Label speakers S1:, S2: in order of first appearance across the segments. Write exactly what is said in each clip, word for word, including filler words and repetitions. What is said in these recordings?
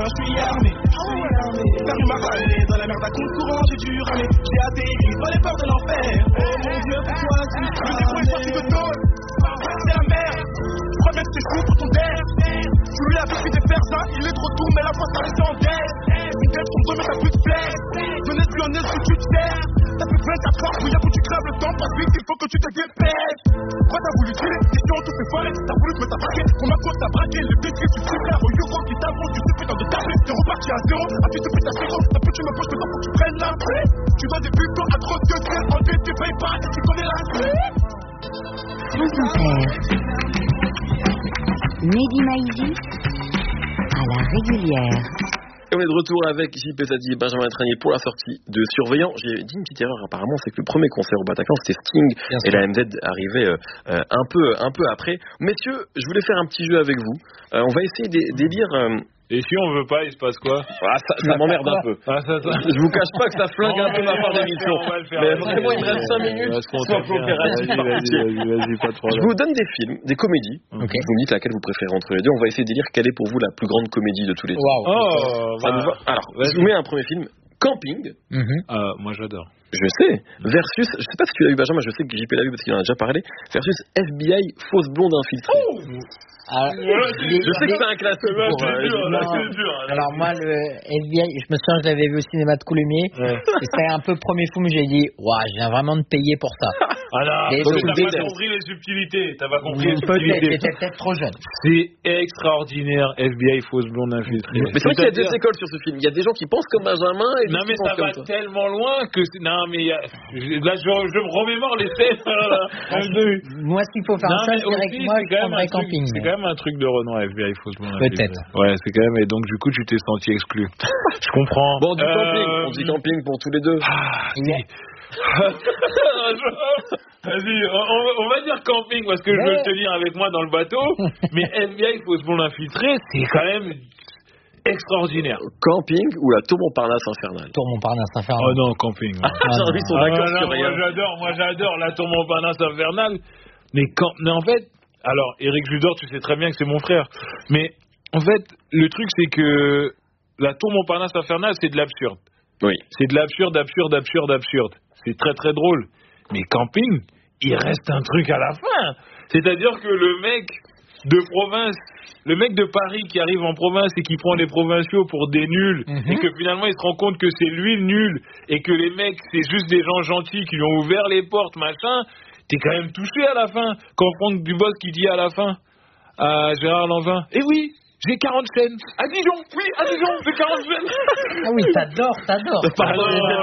S1: je suis armé. Perdu ma ramenée dans la merde à compte courant, j'ai dû ramer. J'ai atterri dans les portes de l'enfer. Oh mon Dieu, pourquoi tu m'as dit quoi, je suis de tôle. C'est la merde. Crois bien que c'est fou pour ton death. Tu lui as vécu des personnes, il est trop doux, mais la fois ça reste en death. Une tête contre mais t'as plus de plaie. Venez espionner ce que tu te sers. T'as plus de vingt-quatre heures, il y a où tu crèves le temps, passe vite, il faut que tu te dépêches. Pourquoi t'as voulu tuer, ici on tout fait foirer. T'as voulu te mettre à braquer, qu'on m'a compte t'as braqué. Le décret du super, au Euro qui t'avance, tu sais putain de taper. T'es reparti à zéro, appuie depuis ta zéro. T'as plus tu me poses, mais faut que tu prennes la pluie. Tu dois des butons à trop de tirs, en tête, tu payes pas, tu connais la suite.
S2: France Inter. Mehdi Maizi à la régulière.
S3: Et on est de retour avec J P Zadi et Benjamin Tranier pour la sortie de Surveillant. J'ai dit une petite erreur apparemment, c'est que le premier concert au Bataclan c'était Sting et la M Z arrivait euh, euh, un peu un peu après. Messieurs, je voulais faire un petit jeu avec vous. Euh, on va essayer d'élire... Euh,
S4: Et si on veut pas, il se passe quoi?
S3: Ah, ça, ça m'emmerde un peu.
S4: Ah, ça, ça.
S3: Je vous cache pas que ça flingue un peu ma part d'émission. Mais vraiment, il me reste cinq minutes.
S4: Sois coopératif. Vas-y, vas-y, pas trop.
S3: Je vous donne des films, des comédies. Okay. Vous me dites laquelle vous préférez entre les deux. On va essayer de dire quelle est pour vous la plus grande comédie de tous les temps.
S4: Wow. Oh,
S3: ça bah, vous va. Alors, je vous mets un premier film. Camping.
S4: Mm-hmm. euh, moi, j'adore.
S3: Je sais. Versus, je sais pas si tu l'as vu, Benjamin, je sais que J P l'a vu parce qu'il en a déjà parlé. Versus F B I, fausse blonde infiltrée. Oh
S5: alors,
S3: les, je sais les, que c'est un classique. Pour,
S4: euh, dur,
S5: non,
S4: c'est dur,
S5: alors moi, le F B I, je me souviens, je l'avais vu au cinéma de Coulommiers. Ouais. C'était un peu le premier film où j'ai dit, waouh, je viens vraiment de payer pour ça.
S4: Voilà. Donc, t'as pas compris les subtilités. T'as pas compris les subtilités.
S5: J'étais peut-être trop jeune.
S4: C'est extraordinaire, F B I, fausse blonde infiltrée.
S3: Mais c'est vrai qu'il y a deux écoles sur ce film. Il y a des gens qui pensent comme Benjamin et
S4: non, mais ça va
S3: ça.
S4: tellement loin que c'est... non, mais a... là, je, je me remémore les scènes.
S5: Moi, s'il faut faire non, ça, je dirais que moi, je prendrais Camping.
S4: C'est quand même un truc de Renoir, F B I, fausse blonde
S5: infiltrée. Peut-être.
S4: Ouais, c'est quand même. Et donc, du coup, tu t'es senti exclu. Je comprends.
S3: Bon, du euh... camping. On dit camping pour tous les deux.
S4: Ah, oui. Vas-y, on, on va dire camping parce que ouais. Je veux te tenir avec moi dans le bateau. Mais F B I, fausse blonde infiltrée, c'est quand même extraordinaire.
S3: Camping ou la tour Montparnasse infernale?
S5: Tour Montparnasse infernale.
S4: Oh non, camping.
S3: Ah, ah, non. Ils sont ah, d'accord
S4: non,
S3: sur
S4: moi,
S3: rien.
S4: j'adore, moi j'adore la tour Montparnasse infernale. Mais, quand, mais en fait, alors Éric Judor, tu sais très bien que c'est mon frère. Mais en fait, le truc c'est que la tour Montparnasse infernale, c'est de l'absurde.
S3: Oui.
S4: C'est de l'absurde, absurde, absurde, absurde. C'est très très drôle. Mais camping, il reste un truc à la fin. C'est-à-dire que le mec de province, le mec de Paris qui arrive en province et qui prend les provinciaux pour des nuls, mm-hmm. et que finalement il se rend compte que c'est lui le nul, et que les mecs c'est juste des gens gentils qui lui ont ouvert les portes, machin, t'es quand même touché à la fin. Quand Franck Dubosc qui dit à la fin à Gérard Lanvin, eh oui, j'ai quarante scènes. À Dijon, oui, à Dijon, j'ai quarante scènes.
S5: Ah oui, t'adores, t'adores.
S3: Pardon,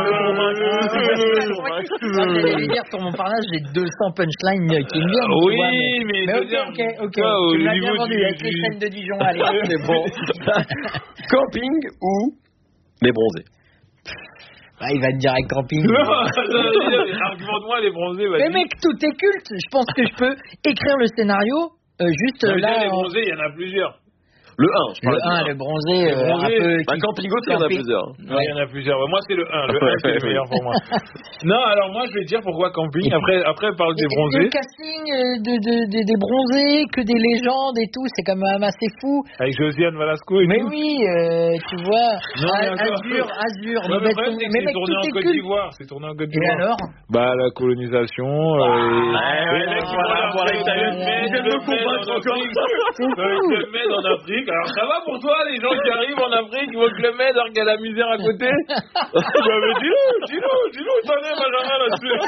S5: je vais dire sur mon parlage, j'ai deux cents punchlines qui me viennent.
S4: Oui,
S5: vois,
S4: mais,
S5: mais, mais ok, ok, ok.
S4: Quoi,
S5: tu m'as bien vendu avec les scènes de Dijon, allez.
S3: C'est bon. Camping ou les bronzés?
S5: Ah, il va te dire avec camping.
S4: Argumente-moi les bronzés.
S5: Mais mec, tout est culte. Je pense que je peux écrire le scénario. Euh, juste
S4: non,
S5: là.
S4: Les bronzés, il y en a plusieurs.
S3: Le un, je
S5: parle. Le un, le bronzé. Le bronzé euh, un peu.
S3: Bah, Campingo, il y en a plusieurs.
S4: Ouais, il y en a plusieurs. Moi, c'est le un. Le un, c'est le meilleur pour moi. Non, alors moi, je vais dire pourquoi camping. Après, après, parle des bronzés.
S5: Le casting de, de, de, des bronzés, que des légendes et tout, c'est quand même assez fou.
S4: Avec Josiane Valasco et
S5: mais
S4: tout.
S5: Mais oui, euh, tu vois.
S4: Non, mais
S5: Azur, Azur.
S4: Ouais, mais bref, c'est, c'est tourné en Côte d'Ivoire. C'est tourné en Côte d'Ivoire.
S5: Et alors?
S4: Bah, la colonisation. Les mecs qui vont
S3: voir les Italiens. Ils viennent me combattre encore.
S4: Le Med en Afrique. Alors, ça va pour toi, les gens qui arrivent en Afrique, ils vont que le Med, regarde la misère à côté. Bah, mais dis-nous, dis-nous, dis-nous, t'en es, Benjamin,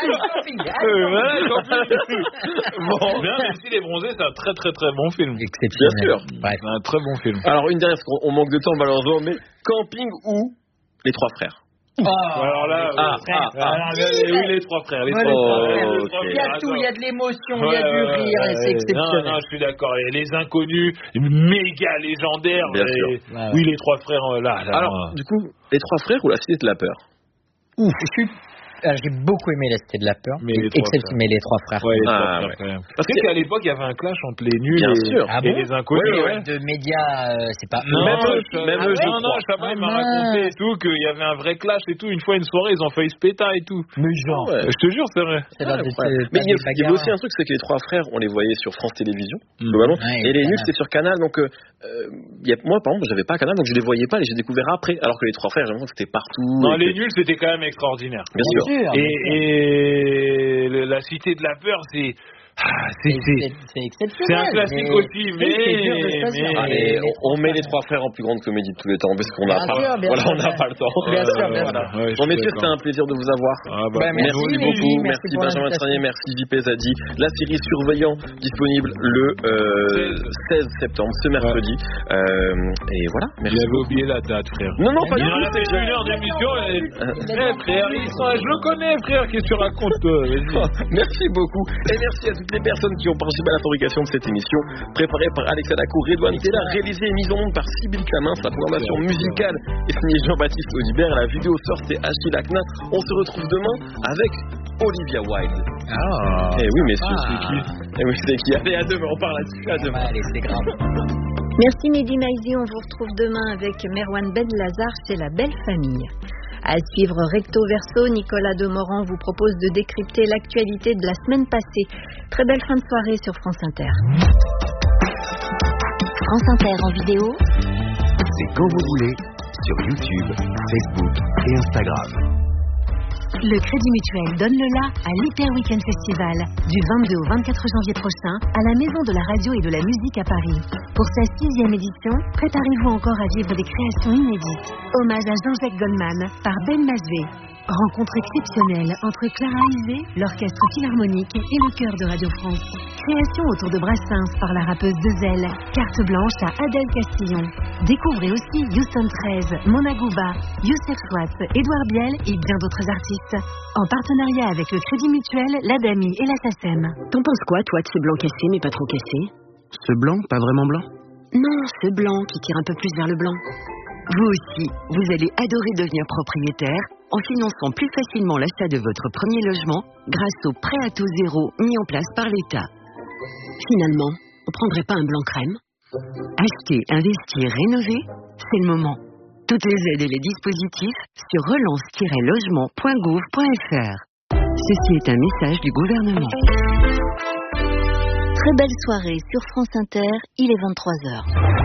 S4: là-dessus. Bon, bien, même si Les Bronzés, c'est un très, très, très bon film.
S5: Exceptionnel.
S3: Bien sûr.
S5: Ouais.
S4: C'est un très bon film.
S3: Alors, une dernière, parce qu'on manque de temps, malheureusement, mais Camping ou Les Trois Frères?
S5: Oh,
S4: alors là,
S3: ah,
S4: oui,
S3: ah, ah,
S4: ah, oui, oui, les trois frères. Les
S5: ouais,
S4: trois,
S5: oh,
S4: frères,
S5: okay.
S4: les trois
S5: Il y a
S4: frères,
S5: tout, il y a de l'émotion, il
S4: ouais,
S5: y a du rire,
S4: ouais,
S5: c'est exceptionnel.
S4: Non, non, je suis d'accord. Et les inconnus, méga légendaires.
S3: Bien
S4: et,
S3: sûr.
S4: Ouais, oui, ouais. Les trois frères là. là
S3: alors,
S4: là.
S3: du coup, Les Trois Frères ou La Cité de la Peur?
S5: Ouf, je suis. Alors, j'ai beaucoup aimé La Cité de la Peur,
S4: mais les
S5: excepté mais les trois frères.
S4: Ouais, les
S3: ah,
S4: trois frères
S3: ouais.
S4: quand même. Parce que... qu'à l'époque, il y avait un clash entre les nuls
S3: Bien
S4: et,
S3: sûr.
S5: Ah
S4: et
S5: bon
S4: les inconnus.
S5: Ouais,
S4: Ouais.
S5: De médias, euh, c'est pas...
S4: Non,
S3: même eux,
S4: je,
S3: même
S4: ah
S3: eux,
S4: ouais,
S3: je
S4: non, non,
S3: crois.
S4: Chabat,
S5: Ah,
S4: il m'a
S5: mince.
S4: raconté et tout qu'il y avait un vrai clash et tout. Une fois, une soirée, ils ont failli se péter et tout.
S5: Mais genre...
S3: Ah ouais.
S4: Je te jure, c'est vrai.
S5: C'est
S3: Ah,
S5: leur-
S3: ouais.
S5: c'est
S3: Mais
S5: pas
S3: il y, a-
S5: des
S3: il y avait aussi
S5: bagarres.
S3: un truc, c'est que les trois frères, on les voyait sur France Télévisions,
S4: Mm.
S3: globalement,
S5: Ouais,
S3: et les
S5: Canal.
S3: nuls c'était sur Canal, donc euh, euh, il y a, moi par exemple j'avais pas Canal, donc je les voyais pas, et j'ai découvert après, alors que les trois frères j'ai l'impression que c'était partout.
S4: Non,
S3: et
S4: les
S3: que-
S4: nuls, c'était quand même extraordinaire.
S3: Bien sûr.
S5: sûr,
S4: Et,
S5: bien sûr.
S4: et le- la Cité de la Peur, c'est... Ah, c'est,
S5: C'est-
S4: c'est,
S5: c'est- c'est exceptionnel.
S4: c'est un classique
S5: mais-
S4: aussi, mais...
S5: Oui, c'est dur de choisir.
S4: mais-
S3: Allez,
S5: les
S3: on,
S5: trois
S3: on met
S5: frères.
S3: les trois frères en plus grande comédie de tous les temps, parce qu'on n'a
S5: Bien
S3: pas,
S5: sûr, bien
S3: voilà,
S5: sûr,
S3: on n'a
S5: bien-
S3: pas le temps.
S5: Bien sûr, bien
S3: Voilà.
S5: sûr.
S4: Ouais, je
S3: Bon
S4: suis
S3: messieurs,
S4: d'accord.
S3: c'était un plaisir de vous avoir.
S4: Ah, bah,
S5: Bah,
S3: Merci,
S5: merci,
S3: beaucoup,
S5: merci
S3: merci
S5: pour
S3: Benjamin
S5: l'invitation.
S3: Tranier, merci J P Zadi. La série Surveillant disponible le euh, seize septembre, ce mercredi. Euh, et voilà,
S4: Il
S3: merci.
S4: avait oublié la date, frère.
S3: Non, non, pas
S4: Il
S3: du
S4: en a
S3: tout.
S4: fait une heure d'émission et... Eh, frère, ils sont- je le connais, frère, qu'est-ce que tu racontes, toi? Vas-y.
S3: Merci beaucoup et merci à toutes les personnes qui ont participé à la fabrication de cette émission, préparée par Alex Adacour, Redouane Tella, réalisée et mise en monde par Sybille Clamins. La programmation musicale est signée Jean-Baptiste Audibert, la vidéo source c'est Achille Lacna. On se retrouve demain avec Olivia Wilde.
S5: Ah.
S3: Eh oui messieurs,
S5: Ah.
S3: c'est qui Eh oui c'est qui Allez à demain, on parle là-dessus, à demain.
S5: Allez, c'est grave.
S6: Merci Mehdi Maizi, on vous retrouve demain avec Merwan Ben Lazar chez La Belle Famille. À suivre Recto Verso, Nicolas Demorand vous propose de décrypter l'actualité de la semaine passée. Très belle fin de soirée sur France Inter.
S2: France Inter en vidéo,
S7: C'est quand vous voulez, sur YouTube, Facebook et Instagram.
S8: Le Crédit Mutuel donne le la à l'Hyper Weekend Festival du vingt-deux au vingt-quatre janvier prochain à la Maison de la Radio et de la Musique à Paris. Pour sa sixième édition, préparez-vous encore à vivre des créations inédites. Hommage à Jean-Jacques Goldman par Ben Masvé. Rencontre exceptionnelle entre Clara Isé, l'Orchestre Philharmonique et le Chœur de Radio France. Création autour de Brassens par la rappeuse de Zelle. Carte blanche à Adèle Castillon. Découvrez aussi Houston treize, Mona Gouba, Youssef Swat, Édouard Biel et bien d'autres artistes. En partenariat avec le Crédit Mutuel, l'Adami et la SACEM.
S9: T'en penses quoi, toi, de ce blanc cassé, mais pas trop cassé?
S7: Ce blanc, pas vraiment blanc?
S9: Non, ce blanc qui tire un peu plus vers le blanc. Vous aussi, vous allez adorer devenir propriétaire en finançant plus facilement l'achat de votre premier logement grâce au prêt à taux zéro mis en place par l'État. Finalement, on prendrait pas un blanc crème? Acheter, investir, rénover, c'est le moment. Toutes les aides et les dispositifs sur relance tiret logement point gouv point f r. Ceci est un message du gouvernement.
S6: Très belle soirée sur France Inter, il est vingt-trois heures.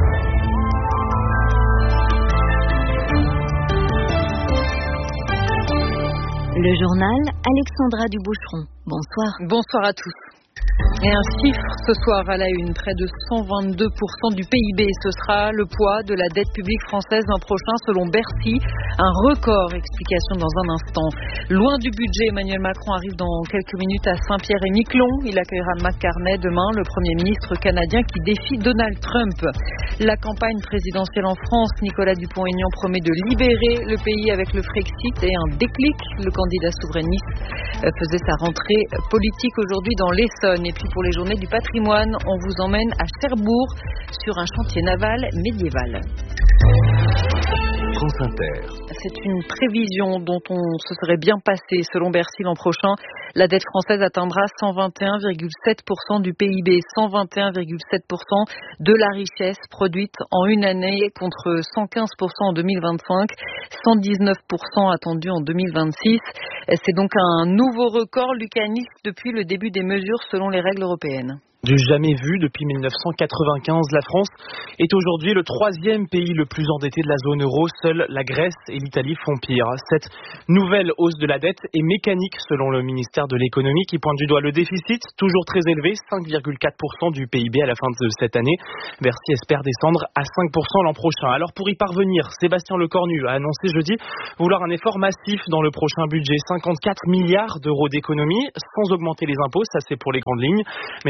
S6: Le journal, Alexandra Duboucheron. Bonsoir.
S10: Bonsoir à tous. Et un chiffre ce soir à la une, près de cent vingt-deux pour cent du P I B. Ce sera le poids de la dette publique française l'an prochain selon Bercy. Un record, explication dans un instant. Loin du budget, Emmanuel Macron arrive dans quelques minutes à Saint-Pierre-et-Miquelon. Il accueillera Mark Carney demain, le Premier ministre canadien qui défie Donald Trump. La campagne présidentielle en France, Nicolas Dupont-Aignan promet de libérer le pays avec le Frexit et un déclic. Le candidat souverainiste faisait sa rentrée politique aujourd'hui dans l'Essonne. Et puis pour les journées du patrimoine, on vous emmène à Cherbourg sur un chantier naval médiéval.
S7: France Inter.
S10: C'est une prévision dont on se serait bien passé. Selon Bercy, l'an prochain, la dette française atteindra cent vingt et un virgule sept pour cent du P I B, cent vingt et un virgule sept pour cent de la richesse produite en une année contre cent quinze pour cent en deux mille vingt-cinq, cent dix-neuf pour cent attendu en deux mille vingt-six. C'est donc un nouveau record lucaniste depuis le début des mesures selon les règles européennes.
S11: Du jamais vu depuis mille neuf cent quatre-vingt-quinze, la France est aujourd'hui le troisième pays le plus endetté de la zone euro. Seuls la Grèce et l'Italie font pire. Cette nouvelle hausse de la dette est mécanique selon le ministère de l'économie qui pointe du doigt le déficit, toujours très élevé, cinq virgule quatre pour cent du P I B à la fin de cette année. Bercy espère descendre à cinq pour cent l'an prochain. Alors pour y parvenir, Sébastien Lecornu a annoncé jeudi vouloir un effort massif dans le prochain budget, cinquante-quatre milliards d'euros d'économies sans augmenter les impôts, ça c'est pour les grandes lignes. Mais dans le projet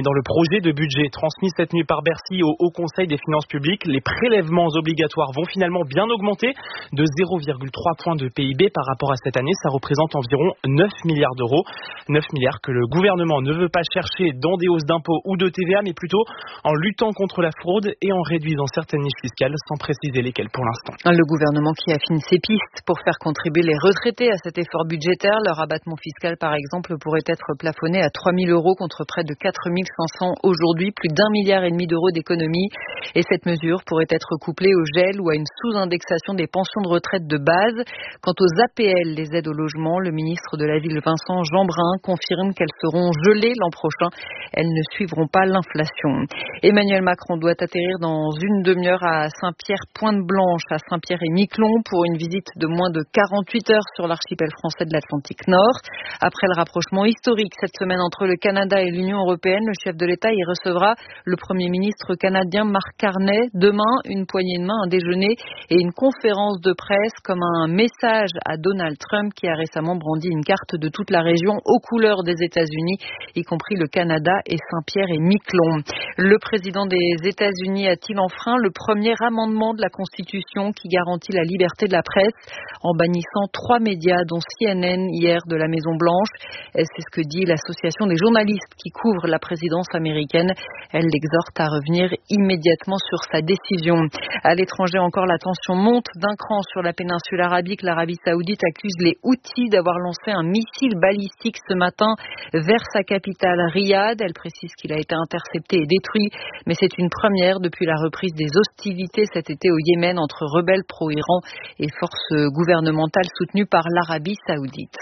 S11: projet de budget transmis cette nuit par Bercy au Haut Conseil des finances publiques, les prélèvements obligatoires vont finalement bien augmenter de zéro virgule trois points de P I B par rapport à cette année. Ça représente environ neuf milliards d'euros. neuf milliards que le gouvernement ne veut pas chercher dans des hausses d'impôts ou de T V A, mais plutôt en luttant contre la fraude et en réduisant certaines niches fiscales, sans préciser lesquelles pour l'instant.
S10: Le gouvernement qui affine ses pistes pour faire contribuer les retraités à cet effort budgétaire. Leur abattement fiscal, par exemple, pourrait être plafonné à trois mille euros contre près de quatre mille cinq cents aujourd'hui, plus d'un milliard et demi d'euros d'économie. Et cette mesure pourrait être couplée au gel ou à une sous-indexation des pensions de retraite de base. Quant aux A P L, les aides au logement, le ministre de la Ville, Vincent Jeanbrun, confirme qu'elles seront gelées l'an prochain. Elles ne suivront pas l'inflation. Emmanuel Macron doit atterrir dans une demi-heure à Saint-Pierre-Pointe-Blanche, à Saint-Pierre-et-Miquelon, pour une visite de moins de quarante-huit heures sur l'archipel français de l'Atlantique Nord. Après le rapprochement historique cette semaine entre le Canada et l'Union européenne, le chef de l'État y recevra le Premier ministre canadien Mark Carney. Demain, une poignée de main, un déjeuner et une conférence de presse comme un message à Donald Trump qui a récemment brandi une carte de toute la région aux couleurs des États-Unis, y compris le Canada et Saint-Pierre-et-Miquelon. Le président des États-Unis a-t-il enfreint le premier amendement de la Constitution qui garantit la liberté de la presse en bannissant trois médias, dont C N N hier de la Maison-Blanche? C'est ce que dit l'association des journalistes qui couvre la présidence américaine. Elle l'exhorte à revenir immédiatement sur sa décision. À l'étranger encore, la tension monte d'un cran sur la péninsule arabique. L'Arabie saoudite accuse les Houthis d'avoir lancé un missile balistique ce matin vers sa capitale Riyad. Elle précise qu'il a été intercepté et détruit, mais c'est une première depuis la reprise des hostilités cet été au Yémen entre rebelles pro-Iran et forces gouvernementales soutenues par l'Arabie saoudite.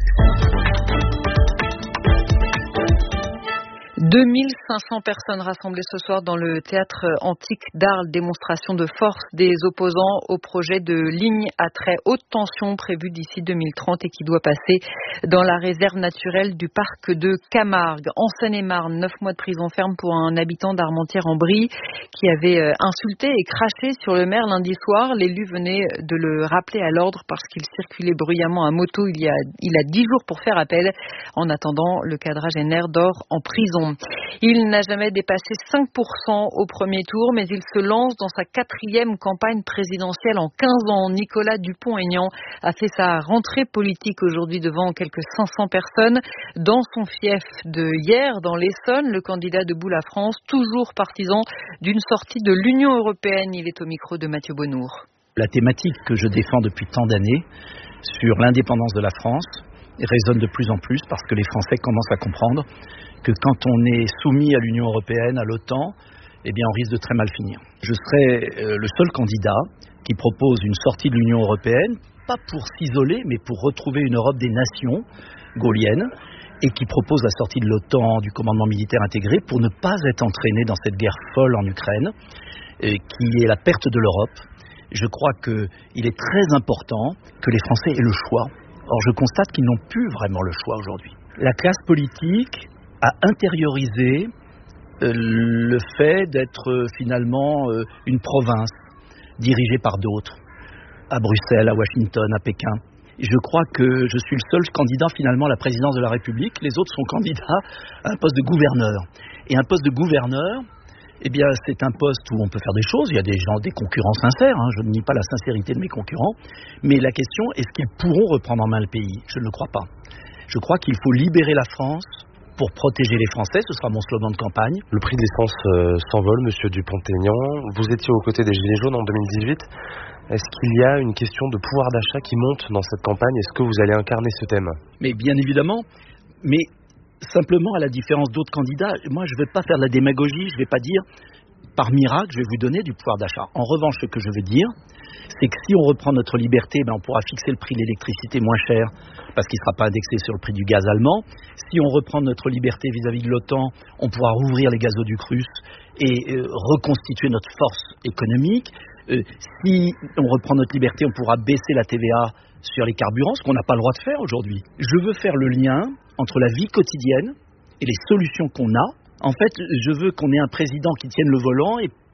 S10: deux mille cinq cents personnes rassemblées ce soir dans le théâtre antique d'Arles. Démonstration de force des opposants au projet de ligne à très haute tension prévu d'ici deux mille trente et qui doit passer dans la réserve naturelle du parc de Camargue. En Seine-et-Marne, neuf mois de prison ferme pour un habitant d'Armentières-en-Brie qui avait insulté et craché sur le maire lundi soir. L'élu venait de le rappeler à l'ordre parce qu'il circulait bruyamment à moto il y a, il a dix jours pour faire appel. En attendant, le quadragénaire dort en prison. Il n'a jamais dépassé cinq pour cent au premier tour, mais il se lance dans sa quatrième campagne présidentielle en quinze ans. Nicolas Dupont-Aignan a fait sa rentrée politique aujourd'hui devant quelques cinq cents personnes. Dans son fief de hier, dans l'Essonne, le candidat de Debout la France, toujours partisan d'une sortie de l'Union européenne. Il est au micro de Mathieu Bonnour.
S12: La thématique que je défends depuis tant d'années sur l'indépendance de la France résonne de plus en plus parce que les Français commencent à comprendre que quand on est soumis à l'Union européenne, à l'OTAN, eh bien on risque de très mal finir. Je serai le seul candidat qui propose une sortie de l'Union européenne, pas pour s'isoler, mais pour retrouver une Europe des nations gaulliennes, et qui propose la sortie de l'OTAN, du commandement militaire intégré, pour ne pas être entraîné dans cette guerre folle en Ukraine, et qui est la perte de l'Europe. Je crois qu'il est très important que les Français aient le choix. Or, je constate qu'ils n'ont plus vraiment le choix aujourd'hui. La classe politique a intériorisé euh, le fait d'être euh, finalement euh, une province dirigée par d'autres, à Bruxelles, à Washington, à Pékin. Je crois que je suis le seul candidat finalement à la présidence de la République. Les autres sont candidats à un poste de gouverneur. Et un poste de gouverneur, eh bien, c'est un poste où on peut faire des choses. Il y a des gens, des concurrents sincères. Hein, je ne nie pas la sincérité de mes concurrents. Mais la question, est-ce qu'ils pourront reprendre en main le pays? Je ne le crois pas. Je crois qu'il faut libérer la France pour protéger les Français. Ce sera mon slogan de campagne.
S13: Le prix de l'essence euh, s'envole, monsieur Dupont-Aignan. Vous étiez aux côtés des Gilets jaunes en deux mille dix-huit. Est-ce qu'il y a une question de pouvoir d'achat qui monte dans cette campagne? Est-ce que vous allez incarner ce thème?
S12: Mais bien évidemment. Mais simplement, à la différence d'autres candidats, moi je ne vais pas faire de la démagogie, je ne vais pas dire par miracle je vais vous donner du pouvoir d'achat. En revanche, ce que je veux dire, c'est que si on reprend notre liberté, ben on pourra fixer le prix de l'électricité moins cher parce qu'il ne sera pas indexé sur le prix du gaz allemand. Si on reprend notre liberté vis-à-vis de l'OTAN, on pourra rouvrir les gazoducs russes et euh, reconstituer notre force économique. Euh, si on reprend notre liberté, on pourra baisser la T V A sur les carburants, ce qu'on n'a pas le droit de faire aujourd'hui. Je veux faire le lien entre la vie quotidienne et les solutions qu'on a. En fait, je veux qu'on ait un président qui tienne le volant et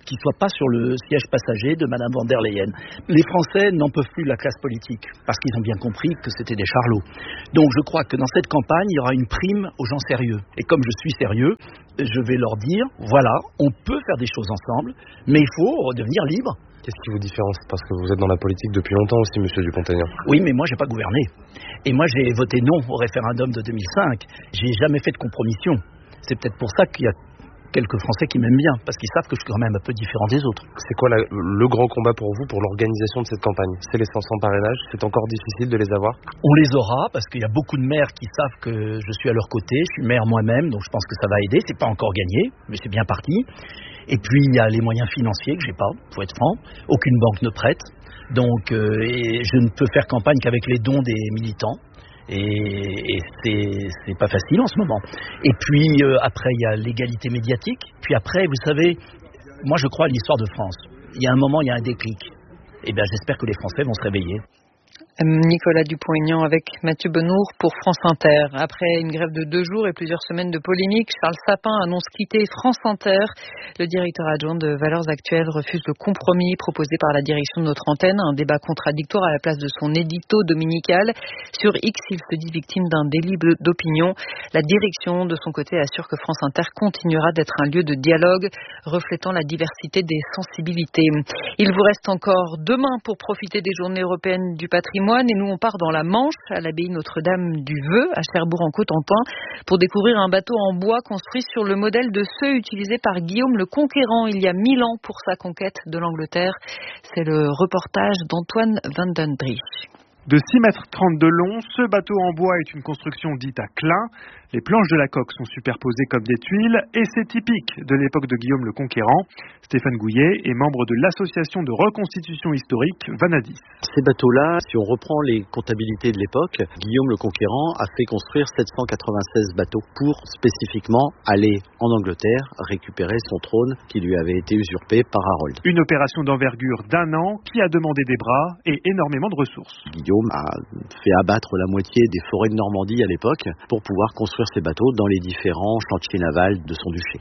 S12: qui ne soit pas sur le siège passager de Madame von der Leyen. Les Français n'en peuvent plus de la classe politique, parce qu'ils ont bien compris que c'était des charlots. Donc je crois que dans cette campagne, il y aura une prime aux gens sérieux. Et comme je suis sérieux, je vais leur dire, voilà, on peut faire des choses ensemble, mais il faut redevenir libre.
S13: Qu'est-ce qui vous différencie? Parce que vous êtes dans la politique depuis longtemps aussi, monsieur Dupont-Aignan.
S12: Oui, mais moi, j'ai pas gouverné. Et moi, j'ai voté non au référendum de deux mille cinq. J'ai jamais fait de compromission. C'est peut-être pour ça qu'il y a quelques Français qui m'aiment bien, parce qu'ils savent que je suis quand même un peu différent des autres.
S13: C'est quoi la, le grand combat pour vous, pour l'organisation de cette campagne? C'est les cinq cents parrainages? C'est encore difficile de les avoir?
S12: On les aura, parce qu'il y a beaucoup de maires qui savent que je suis à leur côté. Je suis maire moi-même, donc je pense que ça va aider. C'est pas encore gagné, mais c'est bien parti. Et puis il y a les moyens financiers que j'ai pas, faut être franc. Aucune banque ne prête, donc euh, et je ne peux faire campagne qu'avec les dons des militants. Et, et c'est, c'est pas facile en ce moment. Et puis euh, après il y a l'égalité médiatique. Puis après, vous savez, moi je crois à l'histoire de France. Il y a un moment, il y a un déclic. Et bien j'espère que les Français vont se réveiller.
S10: Nicolas Dupont-Aignan avec Mathieu Benour pour France Inter. Après une grève de deux jours et plusieurs semaines de polémique, Charles Sapin annonce quitter France Inter. Le directeur adjoint de Valeurs Actuelles refuse le compromis proposé par la direction de notre antenne, un débat contradictoire à la place de son édito dominical. Sur X, il se dit victime d'un délit d'opinion. La direction, de son côté, assure que France Inter continuera d'être un lieu de dialogue, reflétant la diversité des sensibilités. Il vous reste encore demain pour profiter des journées européennes du patrimoine. Et nous, on part dans la Manche, à l'abbaye Notre-Dame du Vœu, à Cherbourg-en-Cotentin, pour découvrir un bateau en bois construit sur le modèle de ceux utilisés par Guillaume le Conquérant il y a mille ans pour sa conquête de l'Angleterre. C'est le reportage d'Antoine Van den Driesch.
S14: De six mètres trente de long, ce bateau en bois est une construction dite à clin. Les planches de la coque sont superposées comme des tuiles et c'est typique de l'époque de Guillaume le Conquérant. Stéphane Gouillet est membre de l'association de reconstitution historique Vanadis.
S15: Ces bateaux-là, si on reprend les comptabilités de l'époque, Guillaume le Conquérant a fait construire sept cent quatre-vingt-seize bateaux pour spécifiquement aller en Angleterre récupérer son trône qui lui avait été usurpé par Harold.
S14: Une opération d'envergure d'un an qui a demandé des bras et énormément de ressources.
S15: Guillaume a fait abattre la moitié des forêts de Normandie à l'époque pour pouvoir construire ces bateaux dans les différents chantiers navals de son duché.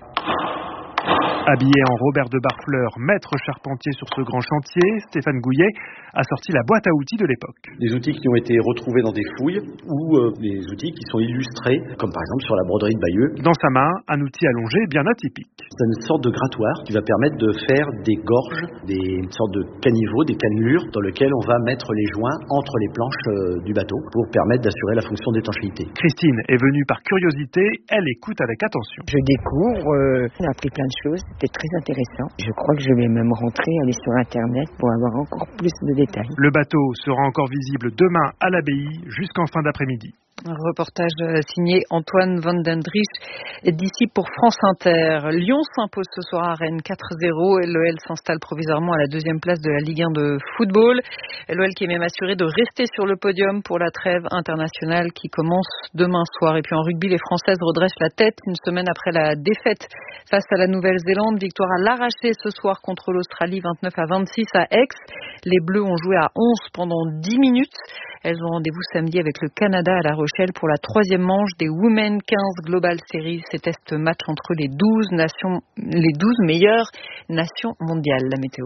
S14: Habillé en Robert de Barfleur, maître charpentier sur ce grand chantier, Stéphane Gouillet a sorti la boîte à outils de l'époque.
S15: Des outils qui ont été retrouvés dans des fouilles ou euh, des outils qui sont illustrés, comme par exemple sur la broderie de Bayeux.
S14: Dans sa main, un outil allongé bien atypique.
S15: C'est une sorte de grattoir qui va permettre de faire des gorges, des une sorte de caniveaux, des cannelures dans lesquels on va mettre les joints entre les planches euh, du bateau pour permettre d'assurer la fonction d'étanchéité.
S14: Christine est venue par curiosité, elle écoute avec attention.
S16: Je découvre, euh, on a appris plein de choses. C'était très intéressant. Je crois que je vais même rentrer, aller sur Internet pour avoir encore plus de détails.
S14: Le bateau sera encore visible demain à l'abbaye jusqu'en fin d'après-midi.
S10: Un reportage signé Antoine Van den Driesch d'ici pour France Inter. Lyon s'impose ce soir à Rennes quatre zéro et l'O L s'installe provisoirement à la deuxième place de la Ligue un de football. L'O L qui est même assuré de rester sur le podium pour la trêve internationale qui commence demain soir. Et puis en rugby, les Françaises redressent la tête une semaine après la défaite face à la Nouvelle-Zélande. Victoire à l'arraché ce soir contre l'Australie, vingt-neuf à vingt-six à Aix. Les Bleus ont joué à onze pendant dix minutes. Elles ont rendez-vous samedi avec le Canada à La Rochelle pour la troisième manche des Women quinze Global Series. C'est test match entre les douze nations, les douze meilleures nations mondiales. La météo.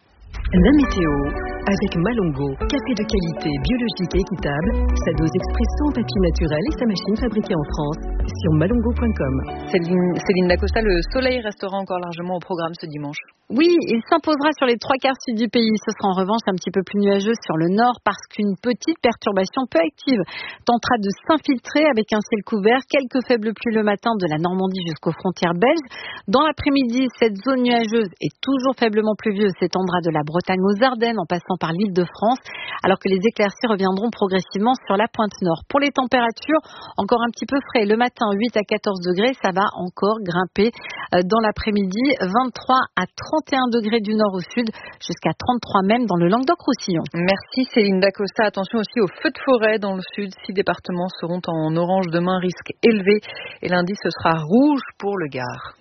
S8: La météo avec Malongo, café de qualité biologique et équitable, sa dose expresso en papier naturel et sa machine fabriquée en France sur malongo point com.
S10: Céline, Céline Dacosta, le soleil restera encore largement au programme ce dimanche.
S17: Oui, il s'imposera sur les trois quarts sud du pays. Ce sera en revanche un petit peu plus nuageux sur le nord parce qu'une petite perturbation peu active tentera de s'infiltrer avec un ciel couvert, quelques faibles pluies le matin de la Normandie jusqu'aux frontières belges. Dans l'après-midi, cette zone nuageuse est toujours faiblement pluvieuse, s'étendra de la Bretagne aux Ardennes en passant par l'Île-de-France, alors que les éclaircies reviendront progressivement sur la pointe nord. Pour les températures, encore un petit peu frais. Le matin, huit à quatorze degrés, ça va encore grimper dans l'après-midi. vingt-trois à trente et un degrés du nord au sud, jusqu'à trente-trois même dans le Languedoc-Roussillon.
S10: Merci Céline Dacosta. Attention aussi aux feux de forêt dans le sud. Six départements seront en orange demain, risque élevé. Et lundi, ce sera rouge pour le Gard.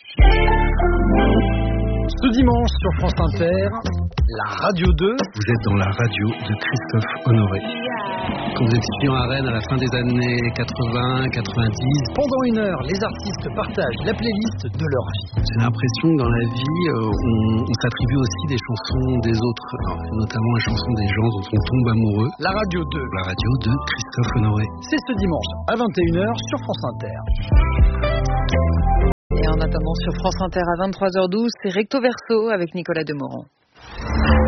S18: Ce dimanche sur France Inter, la Radio deux.
S7: Vous êtes dans la radio de Christophe Honoré.
S18: Quand vous êtes étudiant à Rennes à la fin des années quatre-vingts, quatre-vingt-dix.
S19: Pendant une heure, les artistes partagent la playlist de leur vie.
S18: J'ai l'impression que dans la vie, euh, on, on s'attribue aussi des chansons des autres, alors, notamment les chansons des gens dont on tombe amoureux.
S19: La radio deux.
S18: La radio de Christophe Honoré.
S19: C'est ce dimanche à vingt et une heures sur France Inter.
S10: Et en attendant sur France Inter à vingt-trois heures douze, c'est Recto Verso avec Nicolas Demorand.